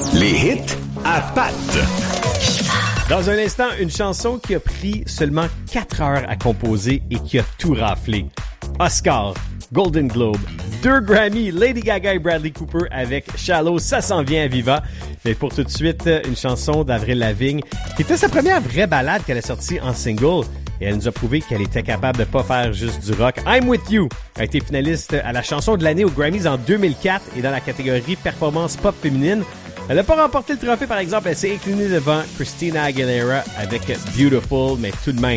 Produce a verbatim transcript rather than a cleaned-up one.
Les hits à Pat. Dans un instant, une chanson qui a pris seulement quatre heures à composer et qui a tout raflé. Oscar, Golden Globe, deux Grammy, Lady Gaga et Bradley Cooper avec Shallow, ça s'en vient à Viva. Mais pour tout de suite, une chanson d'Avril Lavigne qui était sa première vraie ballade qu'elle a sortie en single. Et elle nous a prouvé qu'elle était capable de pas faire juste du rock. I'm With You a été finaliste à la chanson de l'année aux Grammys en deux mille quatre et dans la catégorie performance pop féminine. Elle n'a pas remporté le trophée, par exemple. Elle s'est inclinée devant Christina Aguilera avec Beautiful, mais tout de même,